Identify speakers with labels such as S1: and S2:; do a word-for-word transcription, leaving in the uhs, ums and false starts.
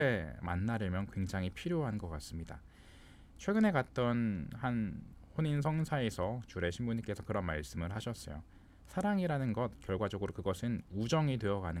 S1: 만나려면 굉장히 필요한 것 같습니다. 최근에 갔던 한 혼인 성사에서 주례 신부님께서 그런 말씀을 하셨어요. 사랑이라는 것, 결과적으로 그것은 우정이 되어가는